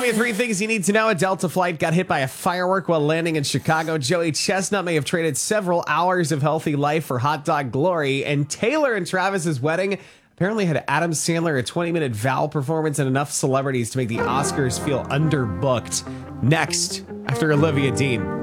you three things you need to know. A Delta flight got hit by a firework while landing in Chicago. Joey Chestnut may have traded several hours of healthy life for hot dog glory. And Taylor and Travis's wedding apparently had Adam Sandler a 20-minute vow performance and enough celebrities to make the Oscars feel underbooked. Next, after Olivia Dean.